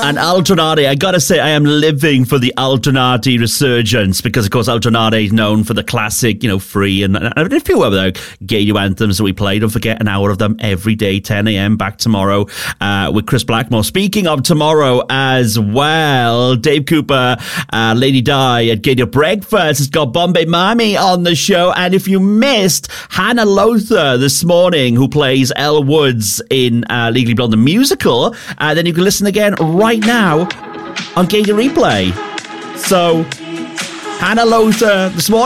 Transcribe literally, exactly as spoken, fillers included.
And Altronati, I gotta say, I am living for the Altronati resurgence because, of course, Altronati is known for the classic, you know, Free and, and a few other Gaydio anthems that we play. Don't forget an hour of them every day, ten a.m. back tomorrow uh, with Chris Blackmore. Speaking of tomorrow as well, Dave Cooper, uh, Lady Di at Gaydio Breakfast has got Bombay Mami on the show. And if you missed Hannah Lothar this morning, who plays Elle Woods in uh, Legally Blonde the musical, uh, then you can listen again right now on Gaydio Replay. So, Hannah Lothar this morning.